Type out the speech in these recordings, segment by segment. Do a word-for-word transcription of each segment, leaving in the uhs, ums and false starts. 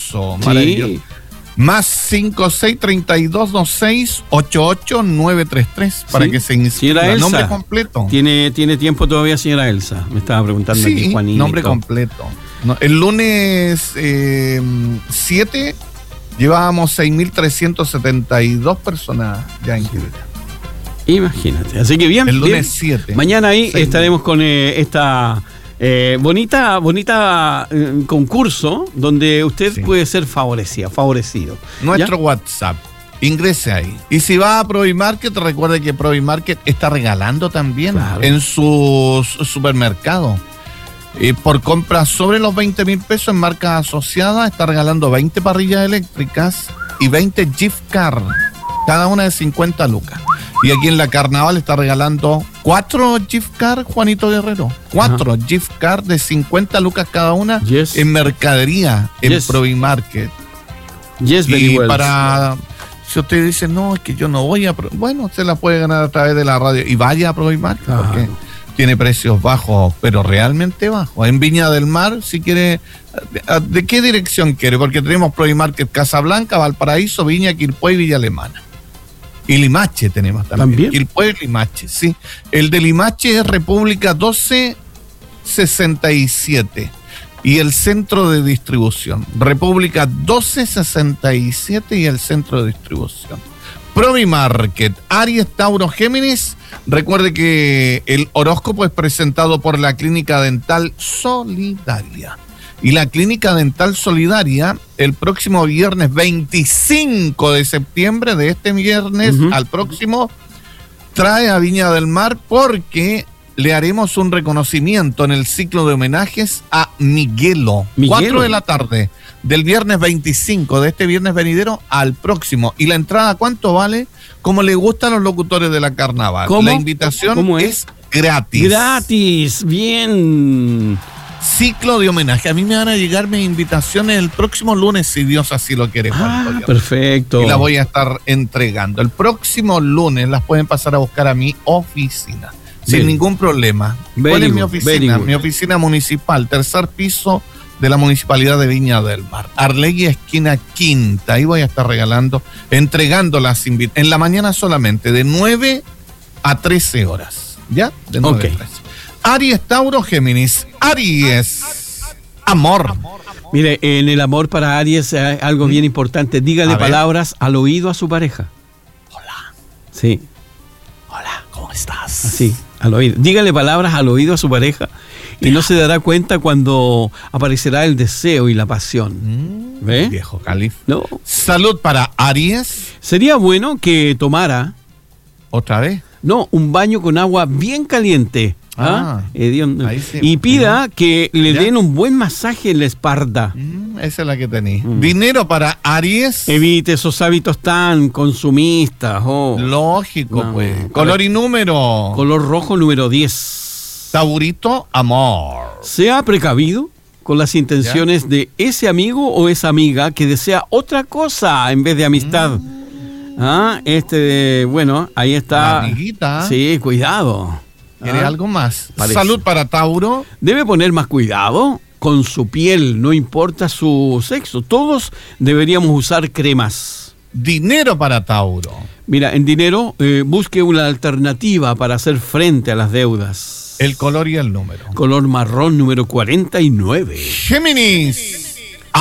maravilloso, maravilloso. Sí. Más cinco seis tres dos dos seis ocho ocho nueve tres tres para sí. que se inscriba. Elsa, nombre completo. ¿Tiene, ¿Tiene tiempo todavía, señora Elsa? Me estaba preguntando sí, aquí Juanito. Nombre completo. No, el lunes eh, siete llevábamos seis mil trescientas setenta y dos personas ya inscritas. Imagínate. Así que bien. El lunes siete. Mañana ahí estaremos con eh, esta... Eh, bonita, bonita eh, concurso donde usted sí. puede ser favorecida, favorecido. Nuestro ¿ya? WhatsApp, ingrese ahí. Y si va a Provimarket, recuerde que Provimarket está regalando también claro. en su supermercado. Eh, por compras sobre los veinte mil pesos en marcas asociadas, está regalando veinte parrillas eléctricas y veinte gift card, cada una de cincuenta lucas. Y aquí en la Carnaval está regalando cuatro gift card, Juanito Guerrero. Cuatro Ajá. gift card de cincuenta lucas cada una yes. en mercadería, en yes. Provimarket. Yes, y well. para, si usted dice, no, es que yo no voy a... Bueno, se la puede ganar a través de la radio y vaya a Provimarket Ajá. porque tiene precios bajos, pero realmente bajos. En Viña del Mar, si quiere... ¿De qué dirección quiere? Porque tenemos Provimarket Casablanca, Valparaíso, Viña, Quilpué y Villa Alemana. Y Limache tenemos también. ¿También? Quilpué y Limache, sí. El de Limache es República doce sesenta y siete. Y el centro de distribución. República doce sesenta y siete y el centro de distribución. Provimarket, Aries, Tauro, Géminis. Recuerde que el horóscopo es presentado por la Clínica Dental Solidaria. Y la Clínica Dental Solidaria, el próximo viernes veinticinco de septiembre, de este viernes uh-huh. al próximo, trae a Viña del Mar porque le haremos un reconocimiento en el ciclo de homenajes a Miguelo. Miguelo. cuatro de la tarde, del viernes veinticinco, de este viernes venidero al próximo. ¿Y la entrada cuánto vale? Como le gustan los locutores de la Carnaval. ¿Cómo? La invitación ¿Cómo es? es gratis. Gratis, bien... Ciclo de homenaje. A mí me van a llegar mis invitaciones el próximo lunes, si Dios así lo quiere. Ah, perfecto. Y las voy a estar entregando. El próximo lunes las pueden pasar a buscar a mi oficina. Very sin ningún problema. ¿Cuál es mi oficina? Mi oficina municipal, tercer piso de la Municipalidad de Viña del Mar. Arlegui, esquina Quinta. Ahí voy a estar regalando, entregando las invitaciones. En la mañana solamente, de nueve a trece horas. ¿Ya? De nueve okay. a trece. Aries, Tauro, Géminis. Aries, amor. Mire, en el amor para Aries hay algo bien importante. Dígale palabras al oído a su pareja. Hola. Sí. Hola, ¿cómo estás? Así, al oído. Dígale palabras al oído a su pareja y no se dará cuenta cuando aparecerá el deseo y la pasión. Mm, ¿Ve? Viejo Calif. No. Salud para Aries. Sería bueno que tomara... ¿Otra vez? No, un baño con agua bien caliente. ¿Ah? Ah, eh, sí. Y pida uh-huh. que le den un buen masaje en la espalda. Mm, esa es la que tenía. Mm. Dinero para Aries. Evite esos hábitos tan consumistas. Oh. Lógico, no, pues. Color, color y número. Color rojo número diez. Taurito, amor. Sea precavido con las intenciones ¿Ya? de ese amigo o esa amiga que desea otra cosa en vez de amistad. Mm. Ah, este, bueno, ahí está. La amiguita. Sí, cuidado. ¿Quiere ah, algo más? Parece. Salud para Tauro. Debe poner más cuidado con su piel, no importa su sexo. Todos deberíamos usar cremas. Dinero para Tauro. Mira, en dinero, eh, busque una alternativa para hacer frente a las deudas. El color y el número. Color marrón número cuarenta y nueve. Géminis.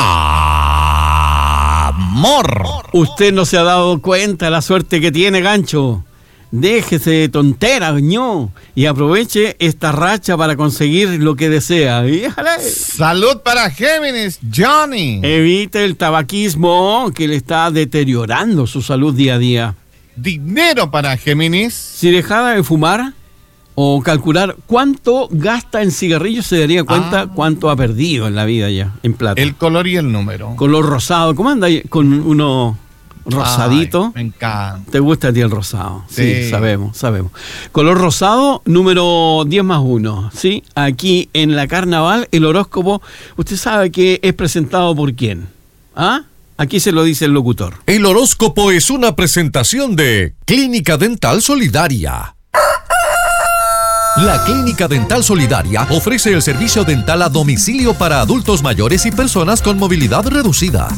Amor. Usted no se ha dado cuenta de la suerte que tiene, Gancho. Déjese de tonteras, ño, y aproveche esta racha para conseguir lo que desea. ¡Híjale! Salud para Géminis, Johnny. Evite el tabaquismo que le está deteriorando su salud día a día. Dinero para Géminis. Si dejara de fumar o calcular cuánto gasta en cigarrillos, se daría cuenta ah. cuánto ha perdido en la vida ya, en plata. El color y el número. Color rosado. ¿Cómo anda con uno... rosadito? Ay, me encanta. ¿Te gusta a ti el rosado? Sí. sí, sabemos, sabemos. Color rosado, número diez más uno. Sí, aquí en la Carnaval, el horóscopo, usted sabe que es presentado por quién. ¿Ah? Aquí se lo dice el locutor. El horóscopo es una presentación de Clínica Dental Solidaria. La Clínica Dental Solidaria ofrece el servicio dental a domicilio para adultos mayores y personas con movilidad reducida.